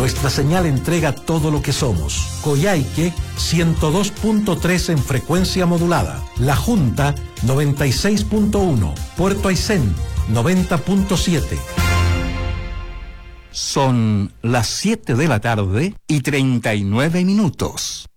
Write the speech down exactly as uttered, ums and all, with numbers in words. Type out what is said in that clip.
Nuestra señal entrega todo lo que somos. Coyhaique ciento dos punto tres en frecuencia modulada. La Junta noventa y seis punto uno. Puerto Aysén noventa punto siete. Son las siete de la tarde y treinta y nueve minutos.